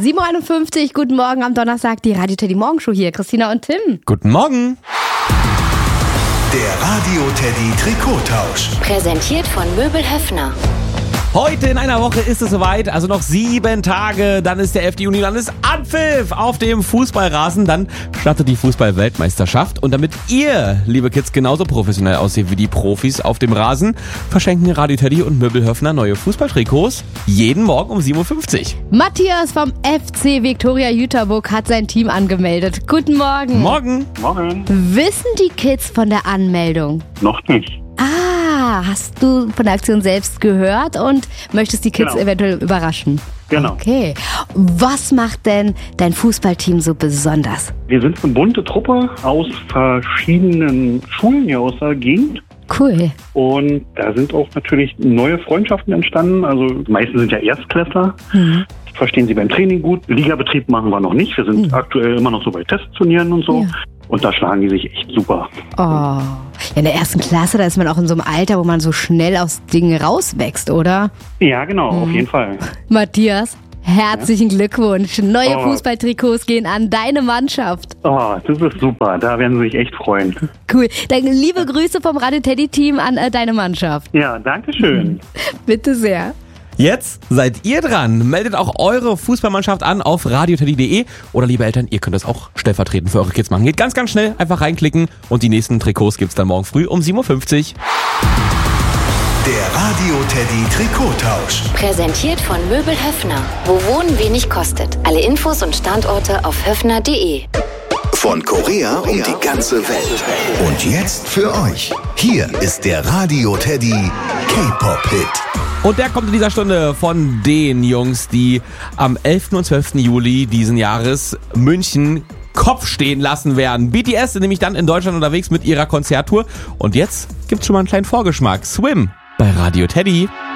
7.51 Uhr, guten Morgen am Donnerstag, die Radio Teddy Morgenshow hier. Christina und Tim. Guten Morgen. Der Radio Teddy Trikottausch. Präsentiert von Möbel Höffner. Heute in einer Woche ist es soweit, also noch 7 Tage, dann ist der 11. Juni, dann ist Anpfiff auf dem Fußballrasen, dann startet die Fußball-Weltmeisterschaft und damit ihr, liebe Kids, genauso professionell aussieht wie die Profis auf dem Rasen, verschenken Radio Teddy und Möbel Höffner neue Fußballtrikots jeden Morgen um 7.50 Uhr. Matthias vom FC Viktoria Jüterburg hat sein Team angemeldet. Guten Morgen. Morgen. Morgen. Wissen die Kids von der Anmeldung? Noch nicht. Hast du von der Aktion selbst gehört und möchtest die Kids Genau. eventuell überraschen? Genau. Okay. Was macht denn dein Fußballteam so besonders? Wir sind eine bunte Truppe aus verschiedenen Schulen hier aus der Gegend. Cool. Und da sind auch natürlich neue Freundschaften entstanden. Also die meisten sind ja Erstklässler. Verstehen sie beim Training gut. Ligabetrieb machen wir noch nicht. Wir sind aktuell immer noch so bei Testturnieren und so. Ja. Und da schlagen die sich echt super. Oh. Ja, in der ersten Klasse, da ist man auch in so einem Alter, wo man so schnell aus Dingen rauswächst, oder? Ja, genau, auf jeden Fall. Matthias, herzlichen Glückwunsch. Neue Oh. Fußballtrikots gehen an deine Mannschaft. Oh, das ist super. Da werden sie sich echt freuen. Cool. Dann liebe Grüße vom Radio Teddy Team an deine Mannschaft. Ja, danke schön. Bitte sehr. Jetzt seid ihr dran. Meldet auch eure Fußballmannschaft an auf radioteddy.de oder liebe Eltern, ihr könnt das auch stellvertretend für eure Kids machen. Geht ganz, ganz schnell, einfach reinklicken und die nächsten Trikots gibt's dann morgen früh um 7.50 Uhr. Der Radio Teddy Trikottausch. Präsentiert von Möbel Höffner. Wo Wohnen wenig kostet. Alle Infos und Standorte auf höffner.de. Von Korea um die ganze Welt. Und jetzt für euch. Hier ist der Radio Teddy K-Pop-Hit. Und der kommt in dieser Stunde von den Jungs, die am 11. und 12. Juli diesen Jahres München Kopf stehen lassen werden. BTS sind nämlich dann in Deutschland unterwegs mit ihrer Konzerttour. Und jetzt gibt's schon mal einen kleinen Vorgeschmack. Swim bei Radio Teddy.